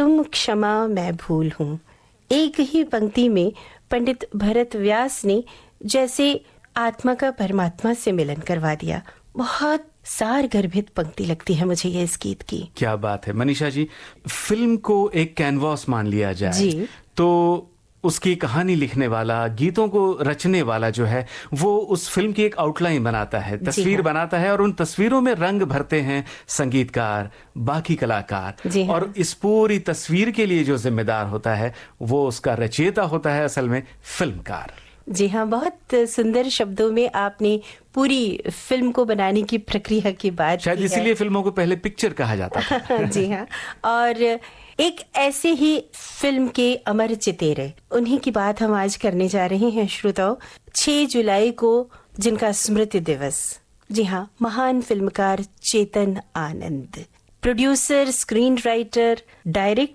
तुम क्षमा मैं भूल हूँ। एक ही पंक्ति में पंडित भरत व्यास ने जैसे आत्मा का परमात्मा से मिलन करवा दिया। बहुत सार गर्भित पंक्ति लगती है मुझे ये इस गीत की। क्या बात है मनीषा जी। फिल्म को एक कैनवास मान लिया जाए जी। तो उसकी कहानी लिखने वाला, गीतों को रचने वाला जो है वो उस फिल्म की एक आउटलाइन बनाता है, तस्वीर बनाता है, और उन तस्वीरों में रंग भरते हैं संगीतकार, बाकी कलाकार। और इस पूरी तस्वीर के लिए जो जिम्मेदार होता है वो उसका रचयिता होता है, असल में फिल्मकार। जी हाँ, बहुत सुंदर शब्दों में आपने पूरी फिल्म को बनाने की प्रक्रिया की बात शायद इसीलिए फिल्मों को पहले पिक्चर कहा जाता था। जी हाँ। और एक ऐसे ही फिल्म के अमर चितेरे, उन्हीं की बात हम आज करने जा रहे हैं श्रोताओ। 6 जुलाई को जिनका स्मृति दिवस, जी हाँ, महान फिल्मकार Chetan Anand, producer, screen writer, director